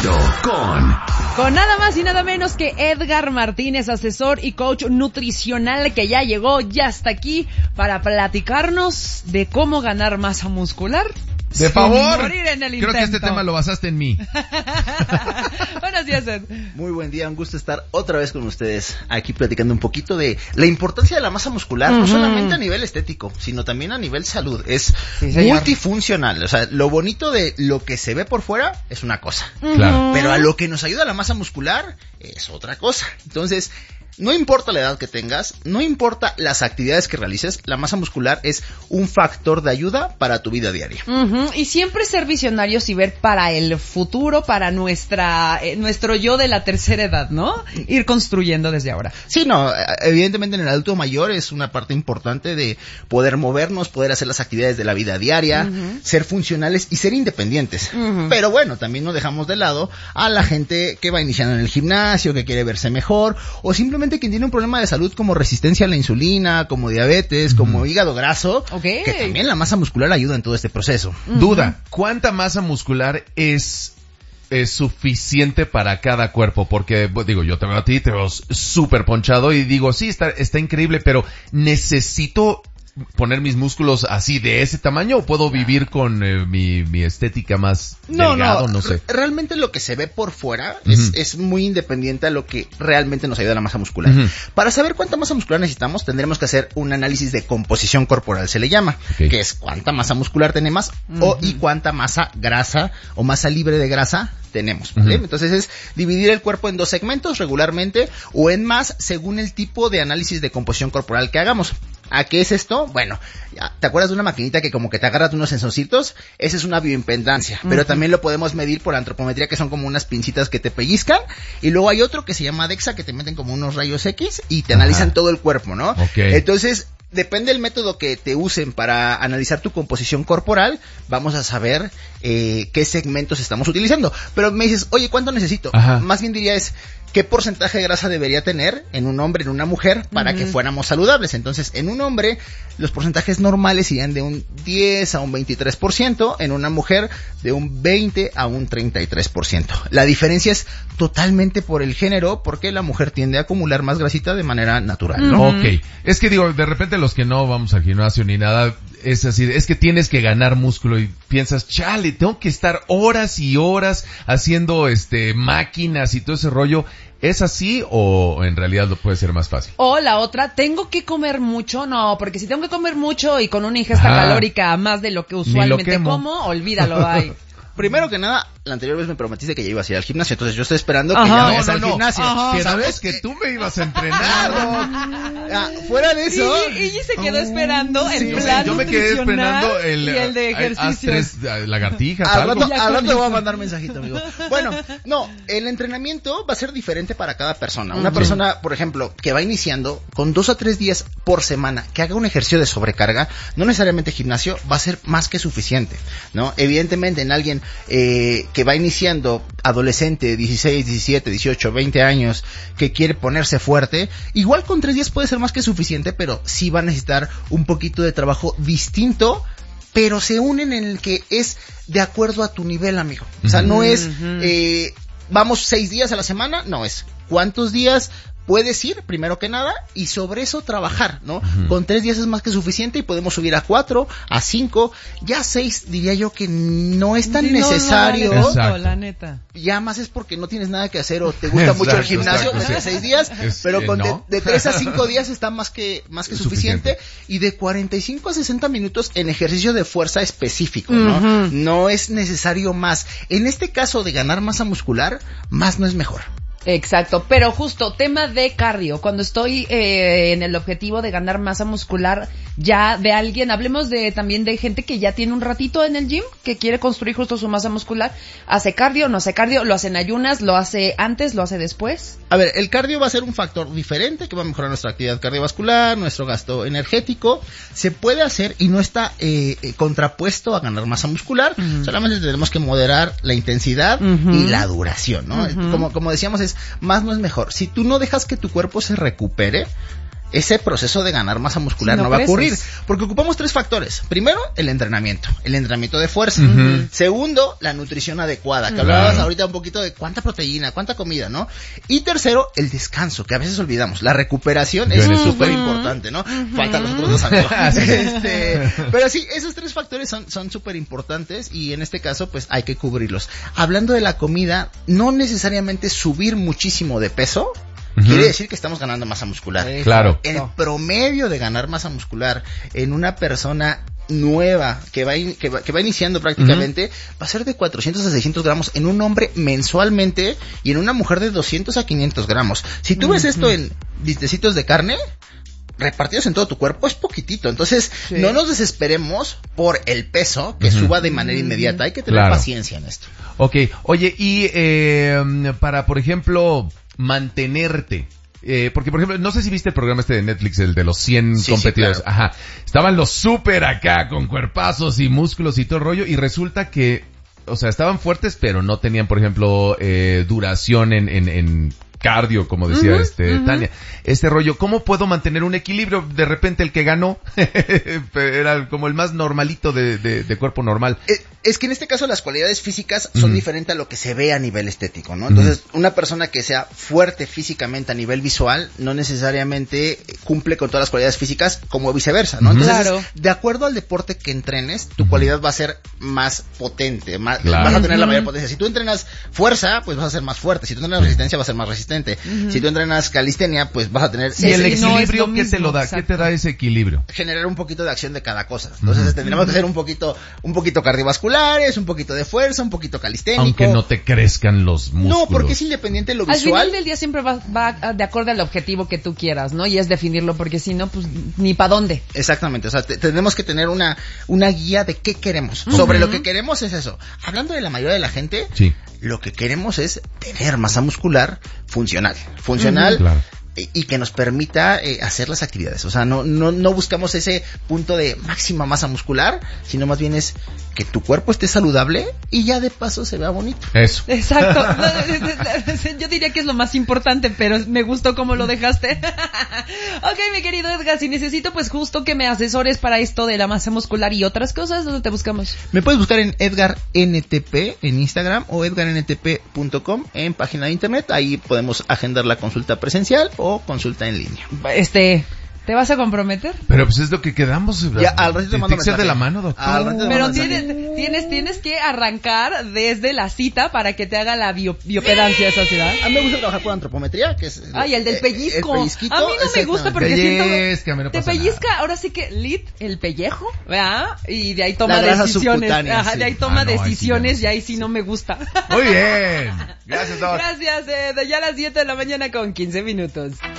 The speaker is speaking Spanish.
Cafecito con nada más y nada menos que Edgar Martínez, asesor y coach nutricional, que ya llegó, ya está aquí para platicarnos de cómo ganar masa muscular. De favor, morir en el creo que este tema lo basaste en mí. Buenos días, Ed. Muy buen día, un gusto estar otra vez con ustedes aquí platicando un poquito de la importancia de la masa muscular, no solamente a nivel estético, sino también a nivel salud. Es multifuncional, o sea, lo bonito de lo que se ve por fuera es una cosa, Claro. pero a lo que nos ayuda la masa muscular es otra cosa. Entonces, no importa la edad que tengas, no importa las actividades que realices, la masa muscular es un factor de ayuda para tu vida diaria. Y siempre ser visionarios y ver para el futuro, para nuestro yo de la tercera edad, ¿no? Ir construyendo desde ahora. Sí, no, evidentemente en el adulto mayor es una parte importante de poder movernos, poder hacer las actividades de la vida diaria, ser funcionales y ser independientes. Pero bueno, también no dejamos de lado a la gente que va iniciando en el gimnasio, que quiere verse mejor, o simplemente quien tiene un problema de salud como resistencia a la insulina, como diabetes, como hígado graso, que también la masa muscular ayuda en todo este proceso. Duda, ¿cuánta masa muscular es suficiente para cada cuerpo? Porque, digo, yo te veo a ti, te veo súper ponchado y digo, sí, está increíble, pero necesito poner mis músculos así de ese tamaño, o puedo vivir con mi estética más delgado, no sé. Realmente lo que se ve por fuera es muy independiente a lo que realmente nos ayuda la masa muscular. Para saber cuánta masa muscular necesitamos, tendremos que hacer un análisis de composición corporal, se le llama, que es cuánta masa muscular tenemos y cuánta masa grasa o masa libre de grasa tenemos, ¿vale? Entonces es dividir el cuerpo en dos segmentos regularmente o en más según el tipo de análisis de composición corporal que hagamos. ¿A qué es esto? Bueno, ¿te acuerdas de una maquinita que como que te agarras unos sensorcitos? Esa es una bioimpedancia, pero también lo podemos medir por antropometría, que son como unas pincitas que te pellizcan, y luego hay otro que se llama DEXA, que te meten como unos rayos X y te analizan todo el cuerpo, ¿no? Entonces, depende del método que te usen para analizar tu composición corporal, vamos a saber qué segmentos estamos utilizando. Pero me dices, oye, ¿cuánto necesito? Más bien diría ¿qué porcentaje de grasa debería tener en un hombre, en una mujer, para que fuéramos saludables? Entonces, en un hombre, los porcentajes normales irían de un 10 a un 23%, en una mujer de un 20 a un 33%. La diferencia es totalmente por el género, porque la mujer tiende a acumular más grasita de manera natural, ¿no? Ok, es que digo, de repente los que no vamos al gimnasio ni nada, es así, es que tienes que ganar músculo y piensas, chale, tengo que estar horas y horas haciendo máquinas y todo ese rollo. ¿Es así o en realidad lo puede ser más fácil? O la otra, ¿tengo que comer mucho? No, porque si tengo que comer mucho y con una ingesta calórica más de lo que usualmente como, olvídalo, ay. Primero que nada, la anterior vez me prometiste que ya ibas a ir al gimnasio, entonces yo estoy esperando que ya vayas al gimnasio. ¿Sabes que tú me ibas a entrenar? Fuera de eso. Y se quedó esperando el plan yo me quedé esperando y el de ejercicios. Lagartijas, al rato te voy a mandar mensajito, amigo. Bueno, no, el entrenamiento va a ser diferente para cada persona. Una persona, por ejemplo, que va iniciando con 2 a 3 días por semana, que haga un ejercicio de sobrecarga, no necesariamente gimnasio, va a ser más que suficiente, ¿no? Evidentemente en alguien que va iniciando, adolescente, 16, 17, 18, 20 años, que quiere ponerse fuerte, igual con 3 días puede ser más que suficiente, pero sí va a necesitar un poquito de trabajo distinto, pero se unen en el que es de acuerdo a tu nivel, amigo. O sea, no es, vamos 6 días a la semana, no, es cuántos días puedes ir, primero que nada, y sobre eso trabajar, ¿no? Con 3 días es más que suficiente y podemos subir a 4, a 5, ya 6 diría yo que no es tan necesario. No, la neta. Ya más es porque no tienes nada que hacer o te gusta mucho el gimnasio, desde 6 días, pero con de 3 a 5 días está más que suficiente, y de 45 a 60 minutos en ejercicio de fuerza específico, ¿no? No es necesario más. En este caso de ganar masa muscular, más no es mejor. Exacto, pero justo, tema de cardio, cuando estoy en el objetivo de ganar masa muscular ya de alguien, hablemos también de gente que ya tiene un ratito en el gym, que quiere construir justo su masa muscular, ¿hace cardio, no hace cardio, lo hace en ayunas, lo hace antes, lo hace después? A ver, el cardio va a ser un factor diferente que va a mejorar nuestra actividad cardiovascular, nuestro gasto energético, se puede hacer y no está contrapuesto a ganar masa muscular, solamente tenemos que moderar la intensidad y la duración, ¿no? Como decíamos, más no es mejor. Si tú no dejas que tu cuerpo se recupere, ese proceso de ganar masa muscular no va a ocurrir, porque ocupamos 3 factores. Primero, el entrenamiento de fuerza. Segundo, la nutrición adecuada, que hablabas ahorita un poquito de cuánta proteína, cuánta comida, ¿no? Y tercero, el descanso, que a veces olvidamos. La recuperación es súper importante, ¿no? Faltan los otros 2 amigos. Pero sí, esos 3 factores son súper importantes y en este caso, pues hay que cubrirlos. Hablando de la comida, no necesariamente subir muchísimo de peso quiere decir que estamos ganando masa muscular. Claro. El promedio de ganar masa muscular en una persona nueva que va iniciando prácticamente va a ser de 400 a 600 gramos en un hombre mensualmente y en una mujer de 200 a 500 gramos. Si tú ves esto en bistecitos de carne repartidos en todo tu cuerpo, es poquitito. Entonces, no nos desesperemos por el peso que suba de manera inmediata. Hay que tener paciencia en esto. Ok. Oye, y para, por ejemplo, mantenerte, porque por ejemplo, no sé si viste el programa de Netflix, el de los 100 competidores. Claro. Ajá. Estaban los súper acá, con cuerpazos y músculos y todo el rollo, y resulta que, o sea, estaban fuertes, pero no tenían, por ejemplo, duración en cardio, como decía Tania. Este rollo, ¿cómo puedo mantener un equilibrio? De repente el que ganó era como el más normalito de cuerpo normal. Es que en este caso las cualidades físicas son diferentes a lo que se ve a nivel estético, ¿no? Entonces, una persona que sea fuerte físicamente a nivel visual no necesariamente cumple con todas las cualidades físicas, como viceversa, ¿no? Entonces, de acuerdo al deporte que entrenes, tu cualidad va a ser más potente, vas a tener la mayor potencia. Si tú entrenas fuerza, pues vas a ser más fuerte. Si tú entrenas resistencia, vas a ser más resistente. Si tú entrenas calistenia, pues vas a tener... ¿Y el equilibrio qué te lo da? Exacto. ¿Qué te da ese equilibrio? Generar un poquito de acción de cada cosa. Entonces, tendríamos que hacer un poquito cardiovascular, un poquito de fuerza, un poquito calisténico. Aunque no te crezcan los músculos. No, porque es independiente de lo visual. Al final del día siempre va de acuerdo al objetivo que tú quieras, ¿no? Y es definirlo, porque si no, pues ni para dónde. Exactamente, o sea, tenemos que tener una guía de qué queremos. Sobre lo que queremos es eso. Hablando de la mayoría de la gente, lo que queremos es tener masa muscular funcional. Claro. Y que nos permita hacer las actividades. O sea, no buscamos ese punto de máxima masa muscular, sino más bien es que tu cuerpo esté saludable y ya de paso se vea bonito. Eso. Exacto. Yo diría que es lo más importante, pero me gustó cómo lo dejaste. Ok, mi querido Edgar, si necesito pues justo que me asesores para esto de la masa muscular y otras cosas, ¿dónde te buscamos? Me puedes buscar en Edgar NTP en Instagram o edgarntp.com en página de internet. Ahí podemos agendar la consulta presencial o consulta en línea. ¿Te vas a comprometer? Pero pues es lo que quedamos. Ya, al ratito te mando mensaje. De la mano, doctor. Pero tienes que arrancar desde la cita para que te haga la biopedancia esa ciudad. A mí me gusta trabajar por antropometría, que es... Ay, el del pellizco. A mí no me gusta porque siento... No te pellizca, nada. Ahora sí que el pellejo, ¿verdad? Y de ahí toma decisiones. Ajá, de ahí toma decisiones y ahí sí no me gusta. Muy bien. Gracias, Doc. Gracias, ya a las 7 de la mañana con 15 minutos.